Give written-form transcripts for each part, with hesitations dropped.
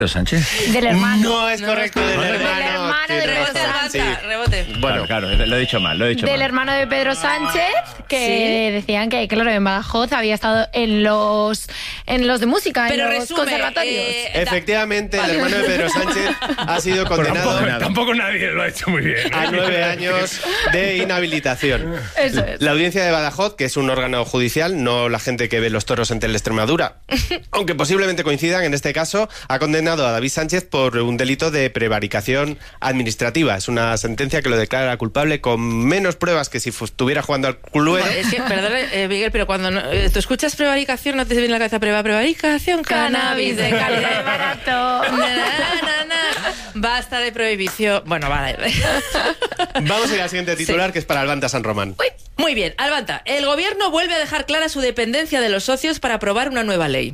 Sánchez? Del hermano. No es correcto, del hermano de Pedro Sánchez. Rebote. Bueno, claro, lo he dicho mal. Del hermano de Pedro Sánchez, que decían que, claro, en Badajoz había estado en los de música, Pero en los conservatorios. Efectivamente, el hermano de Pedro Sánchez ha sido condenado Tampoco nadie lo ha hecho muy bien. a 9 años de inhabilitación. Eso es. La audiencia de Badajoz, que es un órgano judicial, no la gente que ve los toros en Teleextremadura, aunque posiblemente coincidan, en este caso, ha condenado a David Sánchez por un delito de prevaricación administrativa. Es una sentencia que lo declara culpable con menos pruebas que si estuviera jugando al Cluedo. Es que, perdón, Miguel, pero cuando tú escuchas prevaricación, ¿no te viene en la cabeza prevaricación? Cannabis de calidad y barato. Basta de prohibición. Bueno, vale. Vamos a ir al siguiente titular, que es para Albanta San Román. Muy bien, Albanta. El gobierno vuelve a dejar clara su dependencia de los socios para aprobar una nueva ley.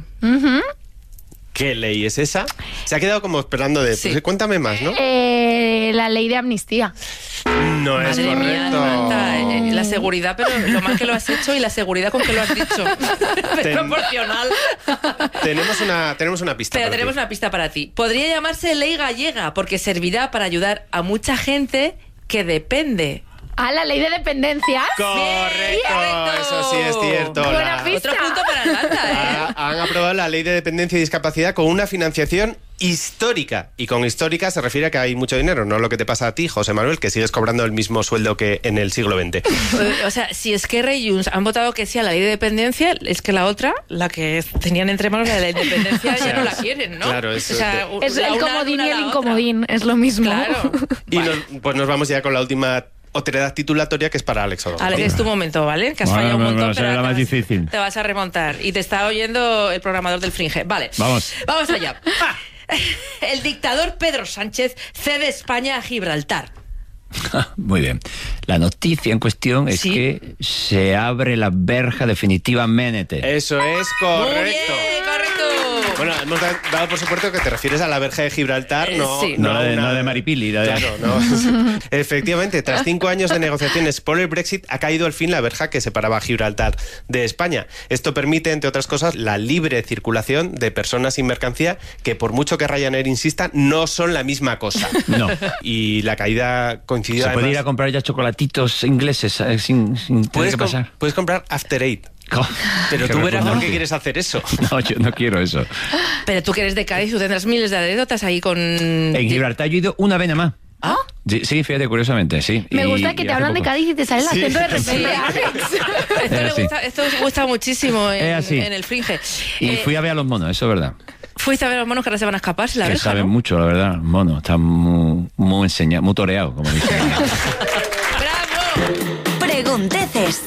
¿Qué ley es esa? Se ha quedado como esperando de... Sí. Pues, cuéntame más, ¿no? La ley de amnistía. No es Madre mía, correcto. Albanta, la seguridad, pero lo mal que lo has hecho y la seguridad con que lo has dicho. Es proporcional. Tenemos una pista. Pero para tenemos ti. una pista para ti. Podría llamarse ley gallega porque servirá para ayudar a mucha gente que depende. La ley de dependencias. Correcto, correcto. eso sí es cierto. Buena pista. Otro punto para Albanta, Han aprobado la ley de dependencia y discapacidad con una financiación histórica. Y con histórica se refiere a que hay mucho dinero, no lo que te pasa a ti, José Manuel, que sigues cobrando el mismo sueldo que en el siglo XX. O sea, si Esquerra y Junts han votado que sí a la ley de dependencia, es que la otra, la que tenían entre manos, la de la independencia, ya no la quieren, ¿no? Claro, es- Es la el una comodín anula y el la otra. incomodín, es lo mismo. Claro. Y pues nos vamos ya con la última otredad titulatoria, que es para Alex O'Donnell. Alex, es tu momento, ¿vale? Que has Bueno, fallado un bueno, montón, será pero la ahora más difícil. te vas a remontar. Y te está oyendo el programador del Fringe. Vale. Vamos. Vamos allá. El dictador Pedro Sánchez cede España a Gibraltar. Muy bien. La noticia en cuestión es Sí. que se abre la verja definitivamente. Eso es Muy correcto. bien, correcto. Bueno, hemos dado por supuesto que te refieres a la verja de Gibraltar, no, Sí. No de Maripili. Claro, no. Efectivamente, tras 5 años de negociaciones por el Brexit, ha caído al fin la verja que separaba a Gibraltar de España. Esto permite, entre otras cosas, la libre circulación de personas y mercancía, que por mucho que Ryanair insista, no son la misma cosa. No. Y la caída coincidió Se puede además... ir a comprar ya chocolatitos ingleses sin tener Puedes, que pasar. puedes comprar After Eight, pero Qué tú verás por repugnante. qué quieres hacer eso. No, yo no quiero eso. Pero tú que eres de Cádiz, tú tendrás miles de anécdotas ahí con... En Gibraltar yo he ido una vez nada más. ¿Ah? Sí, fíjate, curiosamente, sí. Me Y- gusta que y te hace hablan de poco. Cádiz y te sale el acento de repente. Sí. Alex. Esto les gusta muchísimo Es así. en el Fringe. Y fui a ver a los monos, eso es verdad. Fuiste a ver a los monos que ahora se van a escapar, la Que verja, saben ¿no? mucho, la verdad, los monos. Están muy enseñados, muy toreados, como dicen. ¡Bravo! Pregunteces.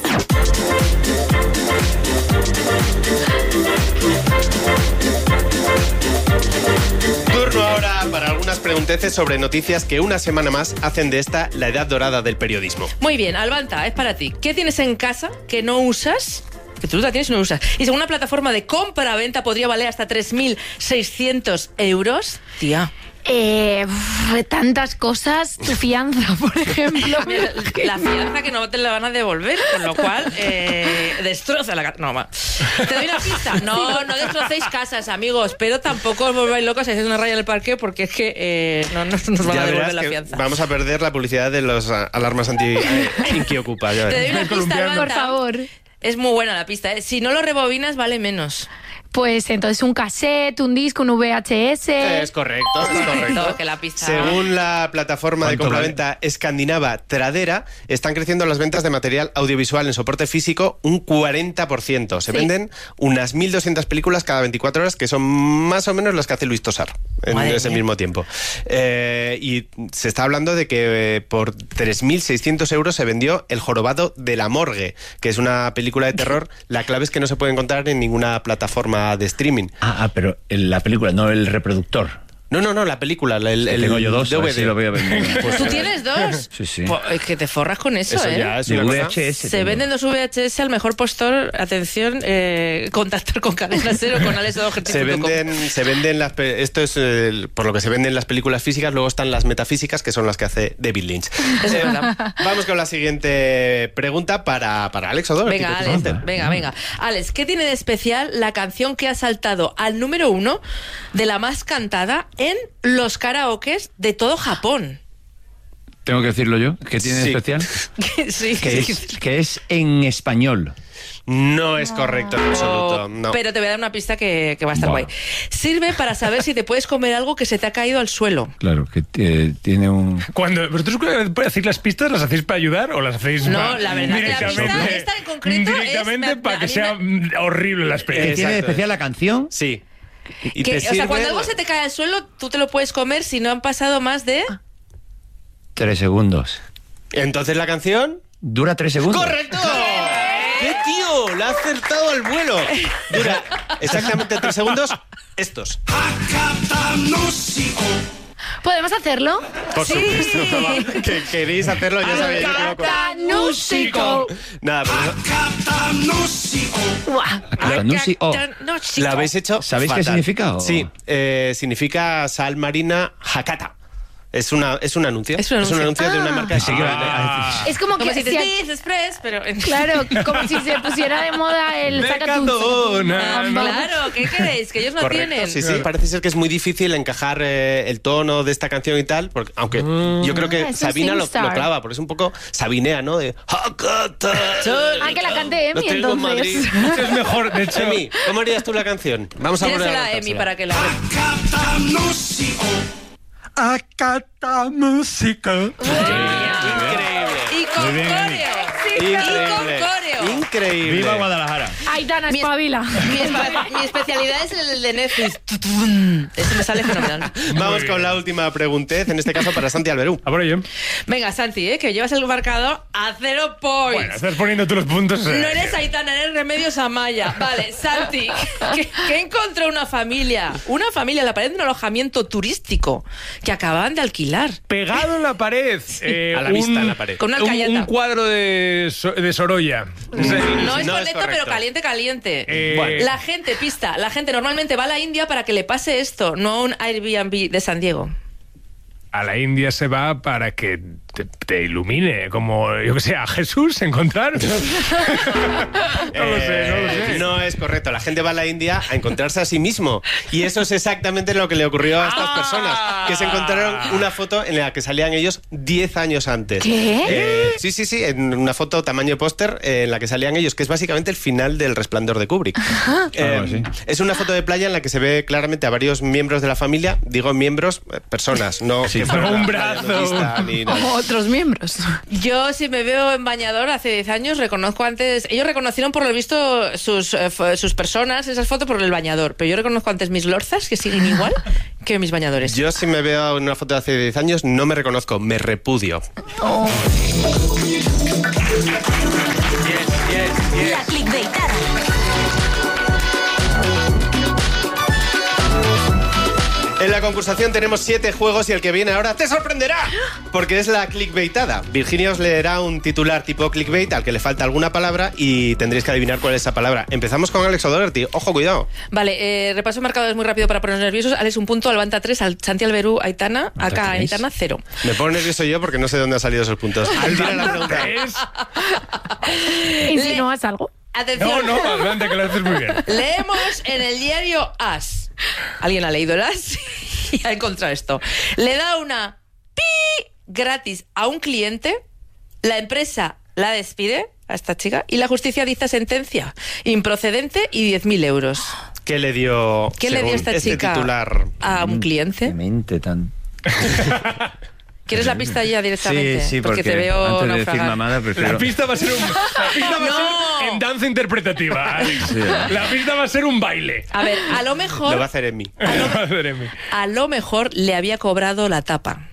Turno ahora para algunas pregunteces sobre noticias que una semana más hacen de esta la edad dorada del periodismo. Muy bien, Albanta, es para ti. ¿Qué tienes en casa que no usas? Que tú la tienes y no usas. Y según una plataforma de compra-venta podría valer hasta 3.600 euros. Tía. Tantas cosas, tu fianza, por ejemplo. La fianza que no te la van a devolver, con lo cual destroza la casa. No, va. ¿Te doy una pista? No destrocéis casas, amigos, pero tampoco os volváis locos y hacéis una raya en el parque porque es que no nos van Ya a verás devolver la que fianza. vamos a perder la publicidad de los alarmas anti-Inquiocupa. Ya Te doy verás. una pista, Albanta. Por favor. Es muy buena la pista, ¿eh? Si no lo rebobinas, vale menos. Pues entonces un cassette, un disco, un VHS. Es correcto, es correcto. Que la pista... Según la plataforma de ¿Cuánto compraventa escandinava Tradera, están creciendo las ventas de material audiovisual en soporte físico un 40%. Se Sí. venden unas 1.200 películas cada 24 horas, que son más o menos las que hace Luis Tosar en Madre ese mía. mismo tiempo. Y se está hablando de que por 3.600 euros se vendió El jorobado de la morgue, que es una película de terror. La clave es que no se puede encontrar en ninguna plataforma de streaming. Pero la película, no el reproductor. No, la película, el Tengo yo dos, a ver DVD. si lo veo vendido. Pues tú tienes dos. Sí. Pues es que te forras con eso, Eso ¿eh? ya es De una cosa. VHS. Se tengo. venden dos VHS al mejor postor. Atención, contactar con Cadena Cero, con Se venden esto es por lo que se venden las películas físicas, luego están las metafísicas, que son las que hace David Lynch. Es verdad. Vamos con la siguiente pregunta para Alex O'Doherty. Venga, precisamente. Alex, venga. Alex, ¿qué tiene de especial la canción que ha saltado al número 1 de la más cantada en los karaokes de todo Japón? ¿Tengo que decirlo yo? ¿Qué tiene de Sí. especial? Sí. Que es en español. No es correcto en absoluto. No. Pero te voy a dar una pista que va a estar Bueno. guay. Sirve para saber si te puedes comer algo que se te ha caído al suelo. Claro, que tiene un... Cuando vosotros hacéis las pistas, ¿las hacéis para ayudar o las hacéis No, la verdad que la pista esta en concreto directamente es- para que a mí sea horrible la ¿Qué experiencia? tiene de Exacto. especial la canción? Sí. Y Que, te o sea, sirve cuando algo se te cae al suelo, tú te lo puedes comer si no han pasado más de... 3 segundos. Entonces la canción... ¿Dura 3 segundos? ¡Correcto! ¡Qué tío! ¡La ha acertado al vuelo! Dura exactamente 3 segundos. Estos. ¿Podemos hacerlo? Por supuesto. Que queréis hacerlo, ya sabéis. Catanúsico. Nada, Guau. Akanushi O. ¿la habéis hecho? ¿Sabéis qué fatal. significa, o? Sí, significa sal marina Hakata. Es un anuncio. Es un anuncio. De una marca de Sí, que Es como Como que si te si dices Express, pero... claro, como si se pusiera de moda el sacatún. Claro, ¿qué queréis? Que ellos no Correcto, tienen. sí, parece ser que es muy difícil encajar el tono de esta canción y tal, porque, aunque yo creo que Es un Sabina lo SingStar. clava, porque es un poco sabinea, ¿no? De Hakata. Ah, que la cante Lo Emi, tengo en Madrid. entonces. Es mejor, de hecho. Emi, ¿cómo harías tú la canción? Vamos a volver Tírasela a Emi cantársela. para que la... Akata música. Increíble. Y con Muy bien, Emi. coreo. Increíble. Y con coreo. Increíble. ¡Viva Guadalajara! Aitana, Mi- espabila. Mi especialidad es el de Netflix. Ese me sale fenomenal. Vamos con la última preguntez, en este caso para Santi Alberú. A por ello. Venga, Santi, que llevas el marcado a 0 points. Bueno, estás poniendo tú los puntos. No eres Aitana, eres Remedios Amaya. Vale, Santi, ¿qué encontró una familia? Una familia en la pared de un alojamiento turístico que acababan de alquilar. Pegado en la pared. A la vista en la pared. Con una alcayata. Un cuadro de Sorolla. No es no es correcto, correcto. pero caliente. Bueno. La gente, pista, la gente normalmente va a la India para que le pase esto, no a un Airbnb de San Diego. A la India se va para que te ilumine, como, yo que sé, a Jesús encontrar. No lo sé. No es correcto. La gente va a la India a encontrarse a sí mismo. Y eso es exactamente lo que le ocurrió a estas personas. Que se encontraron una foto en la que salían ellos 10 años antes. ¿Qué? Sí. En una foto tamaño póster en la que salían ellos, que es básicamente el final del Resplandor de Kubrick. Algo así. Es una foto de playa en la que se ve claramente a varios miembros de la familia. Digo miembros, personas, no Sí, que fuera un la brazo. nudista ni nada. Otros miembros. Yo, si me veo en bañador hace 10 años, reconozco antes... Ellos reconocieron por lo visto sus personas, esas fotos, por el bañador. Pero yo reconozco antes mis lorzas, que siguen igual, que mis bañadores. Yo si me veo en una foto de hace 10 años no me reconozco, me repudio. La clickbaitada. En la concursación tenemos 7 juegos y el que viene ahora te sorprenderá, porque es la clickbaitada. Virginia os leerá un titular tipo clickbait al que le falta alguna palabra y tendréis que adivinar cuál es esa palabra. Empezamos con Alex O'Doherty. Ojo, cuidado. Vale, repaso marcadores muy rápido para ponernos nerviosos. Alex, 1 punto, Albanta 3, Santi Alberú, Aitana, acá 3. Aitana 0. Me pongo nervioso yo porque no sé dónde han salido esos puntos. Tira la pregunta. ¿Insinúas algo? Atención. No, adelante, que lo haces muy bien. Leemos en el diario As. ¿Alguien ha leído el As? Y ha encontrado esto. Le da una pi gratis a un cliente, la empresa la despide a esta chica y la justicia dicta sentencia improcedente y 10.000 euros. ¿Qué le dio, ¿Qué le dio según esta este chica titular? a un cliente? Qué mente tan... ¿Quieres la pista ya directamente? Sí, porque te veo antes de decir naufragar. mamada prefiero... La pista va a ser en danza interpretativa, Alex. Sí. La pista va a ser un baile. A ver, a lo Lo va a mejor, hacer en mí. a lo mejor le había cobrado la tapa.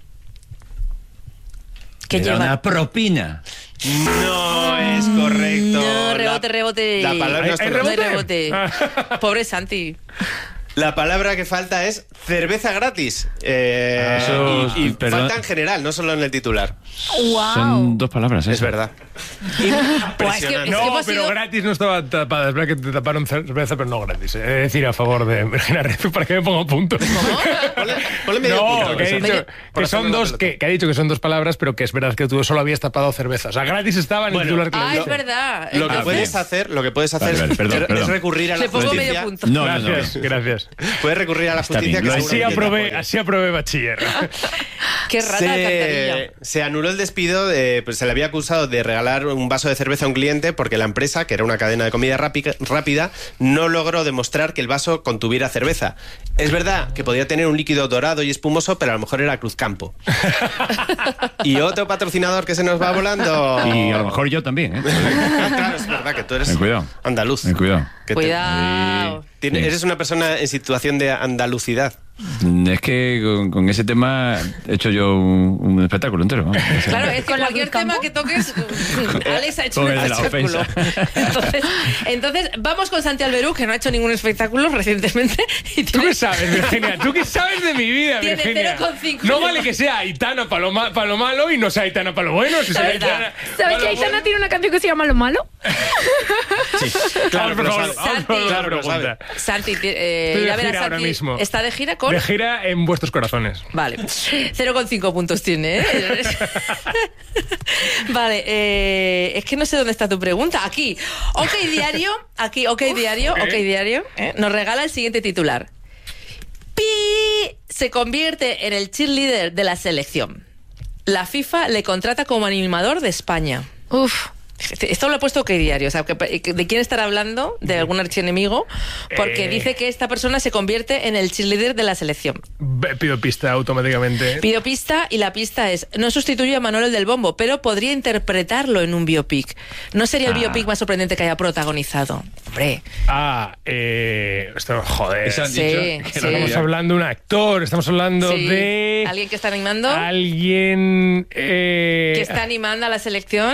Que Era lleva... una propina. No es correcto. No, rebote. La palabra no es ¿Hay correcta. No hay rebote. Pobre Santi. La palabra que falta es cerveza gratis. Eso, y perdón. falta en general, no solo en el titular. ¡Wow! Son 2 palabras, ¿eh? Es verdad. Impresionante. que No, hemos pero sido- gratis no estaba tapada. Es verdad que te taparon cerveza, pero no gratis. He de decir a favor de Virginia Reyes para que me ponga puntos. Ponle medio No, punto. que ha dicho Por que son hacerme la 2 pelota. que ha dicho que son 2 palabras, pero que es verdad que tú solo habías tapado cerveza. O sea, gratis estaba en el titular que le Ah, dije. es verdad. Lo que Entonces, puedes hacer Vale, perdón, es perdón. recurrir a la le pongo justicia. medio punto. No. Gracias. Puedes recurrir a la Está justicia bien, que lo seguro Así que te aprobé, apoya. así aprobé bachiller. Qué rata de alcantarilla. Se anuló el despido, pues se le había acusado de regalar un vaso de cerveza a un cliente porque la empresa, que era una cadena de comida rápida, no logró demostrar que el vaso contuviera cerveza. Es verdad que podía tener un líquido dorado y espumoso, pero a lo mejor era Cruzcampo. Y otro patrocinador que se nos va volando. Y a lo mejor yo también, ¿eh? Claro, es verdad que tú eres Ten cuidado. andaluz. Ten cuidado. Que te- Cuidado. Sí. Eres una persona en situación de andalucidad. Es que con ese tema he hecho yo un espectáculo entero. ¿no? O sea, Claro, es que ¿Con la cualquier Cruz tema Campo? que toques, Alex ha hecho Con un el de la espectáculo. ofensa. Entonces, vamos con Santi Alberú, que no ha hecho ningún espectáculo recientemente. Y ¿Tú qué tiene- sabes, Virginia? ¿Tú qué sabes de mi vida, Tiene Virginia? 0,5. No vale que sea Aitana para lo malo y no sea Aitana para lo bueno. Si sea verdad. Aitana ¿Sabes pa' que lo Aitana bueno. tiene una canción que se llama Lo Malo? Claro, Vamos, por pero favor, sabe. vamos con la Claro, pero pregunta. Santi, Estoy ir de a ver a gira ahora Santi. mismo. ¿Está de gira con? De gira en vuestros corazones. Vale. 0,5 puntos tiene, ¿eh? Vale, es que no sé dónde está tu pregunta. Aquí, OK Diario, nos regala el siguiente titular. Pi se convierte en el cheerleader de la selección. La FIFA le contrata como animador de España. Uf. Esto lo he puesto OK Diario, o sea, ¿de quién estará hablando? ¿De algún archienemigo? Porque dice que esta persona se convierte en el cheerleader de la selección. Pido pista automáticamente. Pido pista y la pista es: no sustituye a Manuel del Bombo, pero podría interpretarlo en un biopic. ¿No sería el biopic más sorprendente que haya protagonizado? Hombre, Joder. Eso han Sí, dicho. sí. Estamos hablando de un actor, estamos hablando sí. de... ¿Alguien que está animando? Alguien... ¿Que está animando a la selección?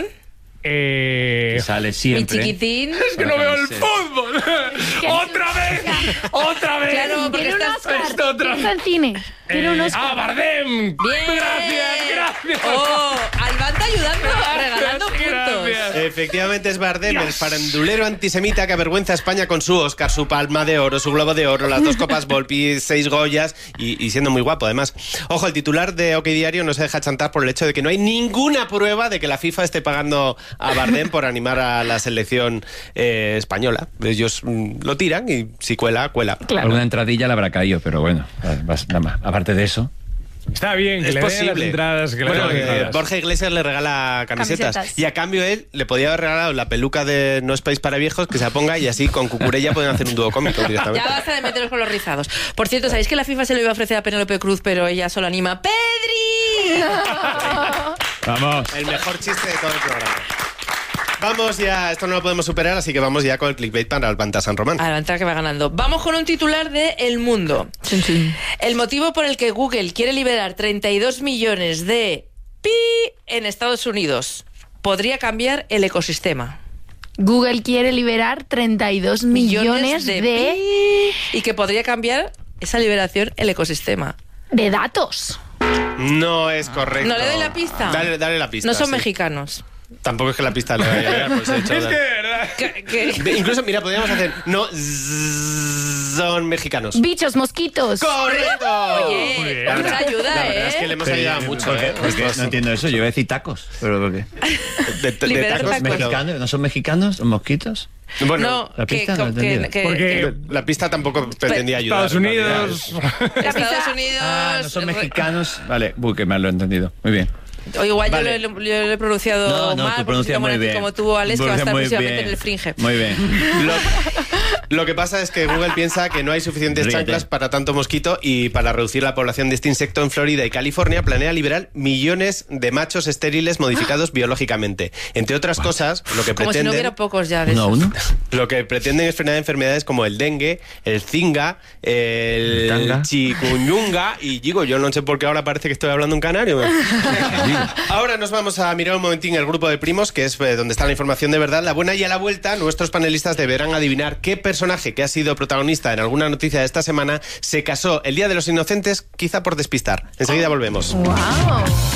Que sale Mi siempre. chiquitín. Es que no veo el Sí. fútbol. ¡Otra vez! ¡Otra vez! Claro, porque Tiene un estás... Oscar. esto otra Piensa en cine. Tiene un Oscar. Bardem! Bien. Gracias. Oh, Albanta ayudando, regalando Gracias. puntos. Efectivamente es Bardem, Dios. el farandulero antisemita que avergüenza a España con su Oscar, su Palma de Oro, su Globo de Oro, las 2 copas Volpi, 6 Goyas y siendo muy guapo además. Ojo, el titular de OK Diario no se deja chantar por el hecho de que no hay ninguna prueba de que la FIFA esté pagando a Bardem por animar a la selección española. Ellos lo tiran y si cuela, cuela. Alguna entradilla le habrá caído, pero bueno, nada más. Aparte de eso. Está bien, que Es le den posible. las entradas. Que le Bueno, den las entradas. Borja Iglesias le regala camisetas. Camisetas. Y a cambio él le podía haber regalado la peluca de No es país para viejos, que se la ponga y así con Cucurella pueden hacer un dúo cómico directamente. Ya basta de meteros con los rizados. Por cierto, ¿sabéis que la FIFA se lo iba a ofrecer a Penélope Cruz, pero ella solo anima? ¡Pedri! Vamos. El mejor chiste de todo el programa. Vamos ya, esto no lo podemos superar, así que vamos ya con el clickbait para Albanta San Román. Adelante, que va ganando. Vamos con un titular de El Mundo. El motivo por el que Google quiere liberar 32 millones de pi en Estados Unidos podría cambiar el ecosistema. Google quiere liberar 32 millones de pi, y que podría cambiar esa liberación el ecosistema. datos. No es correcto. ¿No le doy la pista? Dale la pista. No son sí. mexicanos. Tampoco es que la pista le vaya a llegar, por eso he hecho Es que dar- de verdad. Incluso, mira, podríamos hacer... No, son mexicanos. Bichos, mosquitos. ¡Correcto! Oye, Muy bien. mucha ayuda, La verdad es que le hemos ayudado mucho, ¿eh? No entiendo eso, yo iba a decir tacos. ¿Pero por qué? De Liberar tacos, tacos. pero- ¿Mexicanos? ¿No son mexicanos? ¿Son mosquitos? Bueno, No, la que, pista no he entendido. Porque la pista tampoco pretendía ayudar. Estados Unidos... Estados Unidos... Ah, no son mexicanos. Vale, que mal lo he entendido. Muy bien. O igual Vale. yo lo he pronunciado No, mal, tú porque pronuncias soy muy tan bien. como tú, Alex, que va a estar Pronuncias muy próximamente bien. en el Fringe. Muy bien. Lo que pasa es que Google piensa que no hay suficientes Ríete. chanclas para tanto mosquito y para reducir la población de este insecto en Florida y California planea liberar millones de machos estériles modificados biológicamente. Entre otras cosas, lo que Como si no pretenden... hubiera pocos ya de ¿Uno a esos. uno? Lo que pretenden es frenar enfermedades como el dengue, el zinga, el Tanga. chikungunya y digo, yo no sé por qué ahora parece que estoy hablando un canario. Ahora nos vamos a mirar un momentín el grupo de primos, que es donde está la información de verdad. La buena y a la vuelta, nuestros panelistas deberán adivinar qué personaje que ha sido protagonista en alguna noticia de esta semana se casó el Día de los Inocentes, quizá por despistar. Enseguida volvemos. ¡Wow!